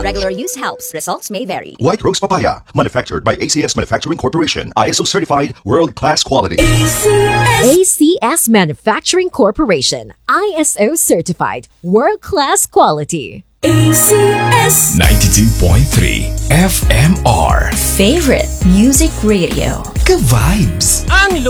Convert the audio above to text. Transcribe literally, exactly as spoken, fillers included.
Regular use helps. Results may vary. White Rose Papaya, manufactured by A C S Manufacturing Corporation, I S O certified, world-class quality. A C S Manufacturing Corporation, I S O certified, world-class quality. A C S ninety-two point three F M R Favorite Music Radio. Ka-vibes. Ang